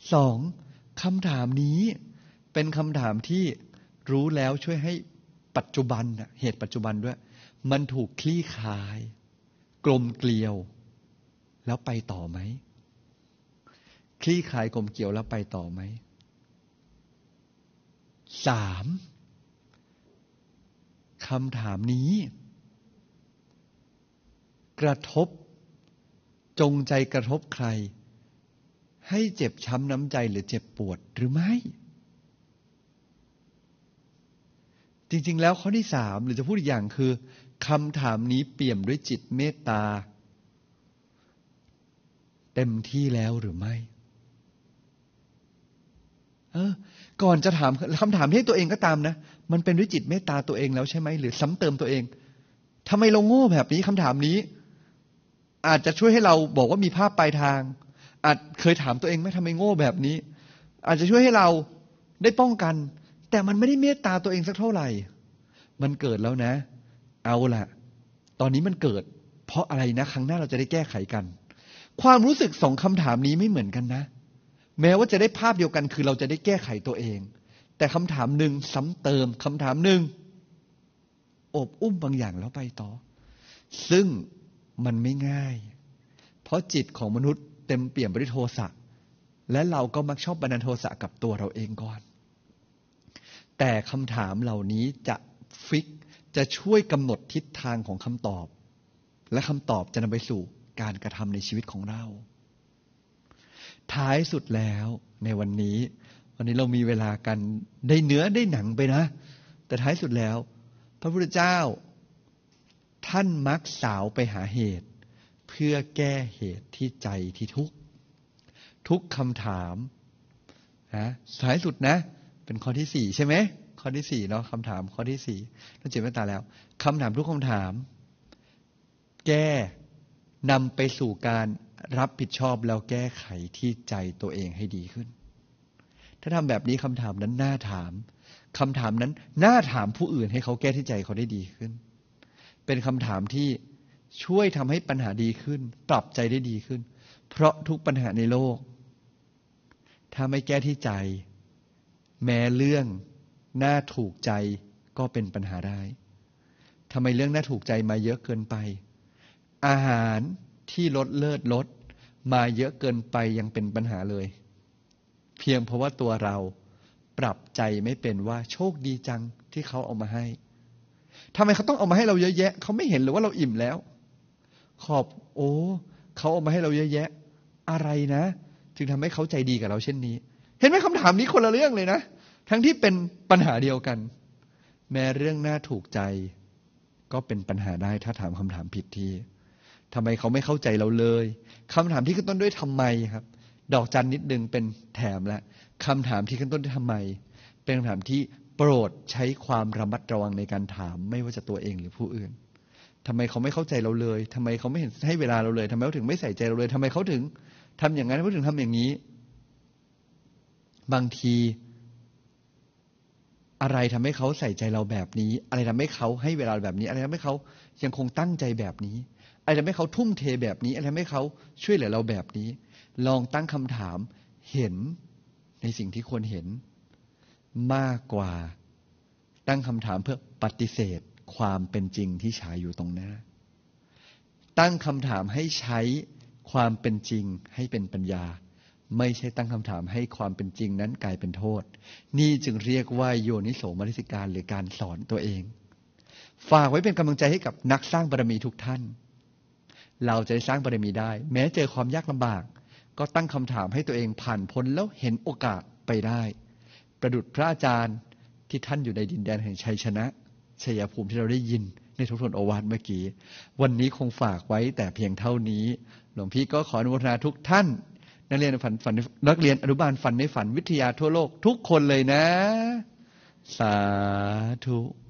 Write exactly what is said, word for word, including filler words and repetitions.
สองคำถามนี้เป็นคำถามที่รู้แล้วช่วยให้ปัจจุบันเหตุปัจจุบันด้วยมันถูกคลี่คลายกลมเกลียวแล้วไปต่อไหมคลี่คลายกลมเกลียวแล้วไปต่อไหมสามคำถามนี้กระทบจงใจกระทบใครให้เจ็บช้ำน้ำใจหรือเจ็บปวดหรือไม่จริงๆแล้วข้อที่สามหรือจะพูดอีกอย่างคือคำถามนี้เปี่ยมด้วยจิตเมตตาเต็มที่แล้วหรือไม่เออก่อนจะถามคำถามที่ตัวเองก็ตามนะมันเป็นด้วยจิตเมตตาตัวเองแล้วใช่ไหมหรือซ้ำเติมตัวเองทำไมเราโง่แบบนี้คำถามนี้อาจจะช่วยให้เราบอกว่ามีภาพปลายทางอาจเคยถามตัวเองไหมทำไมโง่แบบนี้อาจจะช่วยให้เราได้ป้องกันแต่มันไม่ได้เมตตาตัวเองสักเท่าไหร่มันเกิดแล้วนะเอาล่ะตอนนี้มันเกิดเพราะอะไรนะครั้งหน้าเราจะได้แก้ไขกันความรู้สึกสองคำถามนี้ไม่เหมือนกันนะแม้ว่าจะได้ภาพเดียวกันคือเราจะได้แก้ไขตัวเองแต่คำถามหนึ่งซ้ำเติมคำถามหนึ่งอบอุ้มบางอย่างแล้วไปต่อซึ่งมันไม่ง่ายเพราะจิตของมนุษย์เต็มเปี่ยมไปด้วยโทสะและเราก็มักชอบบันดาลโทสะกับตัวเราเองก่อนแต่คำถามเหล่านี้จะฟิกจะช่วยกำหนดทิศทางของคำตอบและคำตอบจะนำไปสู่การกระทำในชีวิตของเราท้ายสุดแล้วในวันนี้วันนี้เรามีเวลากันได้เนื้อได้หนังไปนะแต่ท้ายสุดแล้วพระพุทธเจ้าท่านมักสาวไปหาเหตุเพื่อแก้เหตุที่ใจที่ทุกข์ทุกคำถามนะท้ายสุดนะเป็นข้อที่สี่ใช่ไหมข้อที่สี่เนาะคำถามข้อที่สี่เราเจ็บไม่ตาแล้วคำถามทุกคำถามแก้นำไปสู่การรับผิดชอบแล้วแก้ไขที่ใจตัวเองให้ดีขึ้นถ้าทำแบบนี้คำถามนั้นน่าถามคำถามนั้นน่าถามผู้อื่นให้เขาแก้ที่ใจเขาได้ดีขึ้นเป็นคำถามที่ช่วยทำให้ปัญหาดีขึ้นปรับใจได้ดีขึ้นเพราะทุกปัญหาในโลกถ้าไม่แก้ที่ใจแม้เรื่องน่าถูกใจก็เป็นปัญหาได้ทำไมเรื่องน่าถูกใจมาเยอะเกินไปอาหารที่ลดเลิศลดมาเยอะเกินไปยังเป็นปัญหาเลยเพียงเพราะว่าตัวเราปรับใจไม่เป็นว่าโชคดีจังที่เขาเอามาให้ทำไมเขาต้องเอามาให้เราเยอะแยะเขาไม่เห็นหรือว่าเราอิ่มแล้วขอบโอ้เขาเอามาให้เราเยอะแยะอะไรนะจึงทำให้เขาใจดีกับเราเช่นนี้เห็นไหมคำถามนี้คนละเรื่องเลยนะทั้งที่เป็นปัญหาเดียวกันแม้เรื่องน่าถูกใจก็เป็นปัญหาได้ถ้าถามคำถามผิดที่ทำไมเขาไม่เข้าใจเราเลยคำถามที่ขึ้นต้นด้วยทำไมครับดอกจันนิดนึงเป็นแถมละคำถามที่ขึ้นต้นด้วยทำไมเป็นคำถามที่โปรดใช้ความระมัดระวังในการถามไม่ว่าจะตัวเองหรือผู้อื่นทำไมเขาไม่เข้าใจเราเลยทำไมเขาไม่เห็นให้เวลาเราเลยทำไมเขาถึงไม่ใส่ใจเราเลยทำไมเขาถึงทำอย่างนั้นเขาถึงทำอย่างนี้บางทีอะไรทำให้เขาใส่ใจเราแบบนี้อะไรทำให้เขาให้เวลาแบบนี้อะไรทำให้เขายังคงตั้งใจแบบนี้อะไรทำให้เขาทุ่มเทแบบนี้อะไรทำให้เขาช่วยเหลือเราแบบนี้ลองตั้งคำถามเห็นในสิ่งที่ควรเห็นมากกว่าตั้งคำถามเพื่อปฏิเสธความเป็นจริงที่ฉายอยู่ตรงหน้าตั้งคำถามให้ใช้ความเป็นจริงให้เป็นปัญญาไม่ใช่ตั้งคำถามให้ความเป็นจริงนั้นกลายเป็นโทษนี่จึงเรียกว่าโยนิโสมนสิการหรือการสอนตัวเองฝากไว้เป็นกำลังใจให้กับนักสร้างบารมีทุกท่านเราจะได้สร้างบารมีได้แม้เจอความยากลำบากก็ตั้งคำถามให้ตัวเองผ่านพ้นแล้วเห็นโอกาสไปได้ประดุจพระอาจารย์ที่ท่านอยู่ในดินแดนแห่งชัยชนะชัยภูมิที่เราได้ยินในทุกทนโอวาทเมื่อกี้วันนี้คงฝากไว้แต่เพียงเท่านี้หลวงพี่ก็ขออนุโมทนาทุกท่านนักเรียนฝันฝันนักเรียนอนุบาลฝันในฝันวิทยาทั่วโลกทุกคนเลยนะสาธุ